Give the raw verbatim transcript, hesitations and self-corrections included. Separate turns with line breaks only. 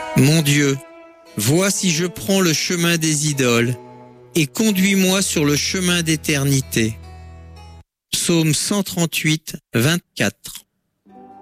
Mon Dieu, vois si je prends le chemin des idoles et conduis-moi sur le chemin d'éternité. Psaume cent trente-huit, vingt-quatre.